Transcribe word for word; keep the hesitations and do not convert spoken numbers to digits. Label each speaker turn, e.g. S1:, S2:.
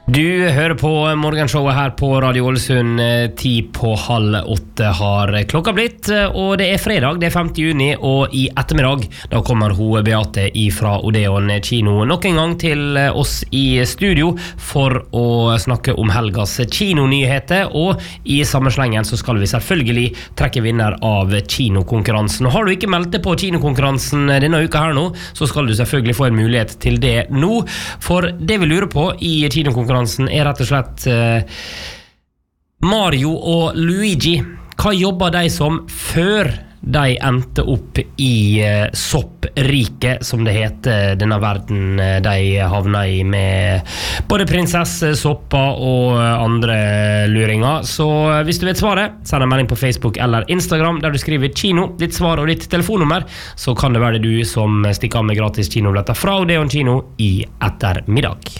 S1: Du hører på morgenshowet her på Radio Ålesund. Ti på halv åtte har klokka blitt, og det er fredag, det er femte juni, og i ettermiddag da kommer hun Beate fra Odeon kino nok en gang til oss i studio for å snakke om helgas kinonyheter, og i samme slengen så skal vi selvfølgelig trekke vinner av kinokonkurransen. Og har du ikke meldt deg på kinokonkurransen denne uka her nå, så skal du selvfølgelig få en mulighet til det nå, for det vi lurer på i kinokonkurransen er rett og slett uh, Mario og Luigi. Hva jobber de som før de endte opp i uh, soppriket, som det heter, denne verden uh, de havna i med både prinsesse, sopper og uh, andre luringer. Så uh, hvis du vet svaret, send en melding på Facebook eller Instagram der du skriver kino, ditt svar og ditt telefonnummer, så kan det være det du som stikker av med gratis kinobilletter fra Odeon kino i ettermiddag.